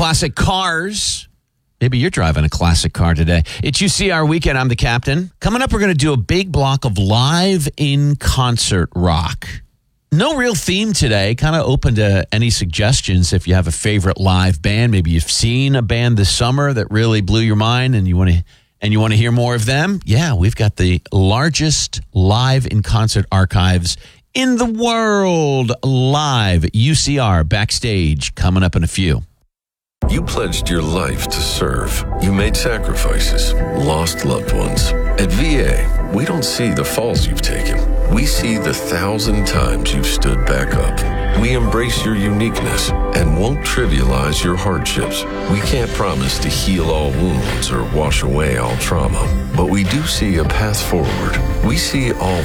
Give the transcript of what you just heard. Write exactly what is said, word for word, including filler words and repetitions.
classic cars. Maybe you're driving a classic car today. It's U C R weekend. I'm the captain. Coming up, we're going to do a big block of live in-concert rock. No real theme today. Kind of open to any suggestions if you have a favorite live band. Maybe you've seen a band this summer that really blew your mind and you want to and you want to hear more of them. Yeah, we've got the largest live in-concert archives in the world. Live at U C R Backstage coming up in a few. You pledged your life to serve. You made sacrifices, lost loved ones. At V A, we don't see the falls you've taken. We see the thousand times you've stood back up. We embrace your uniqueness and won't trivialize your hardships. We can't promise to heal all wounds or wash away all trauma, but we do see a path forward. We see all